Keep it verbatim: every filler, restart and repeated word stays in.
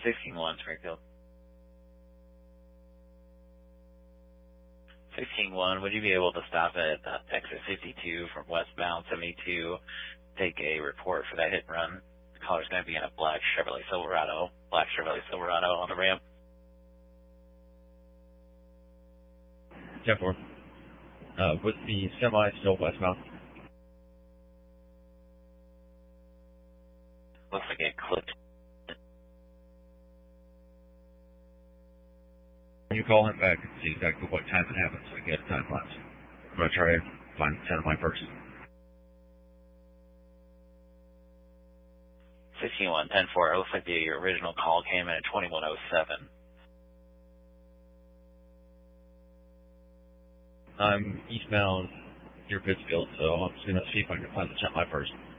sixteen one, Springfield. sixteen one, would you be able to stop at uh, exit fifty-two from westbound seventy-two, take a report for that hit and run? The caller's going to be in a black Chevrolet Silverado, black Chevrolet Silverado on the ramp. ten four. Uh, with the semi still westbound. Looks like it clipped. When you call him back and see exactly what time it happened so I can get a time lapse. I'm going to try to find the center line first. sixteen one, ten four, it looks like the original call came in at twenty-one oh seven. I'm eastbound near Pittsfield, so I'm just going to see if I can find the center line first.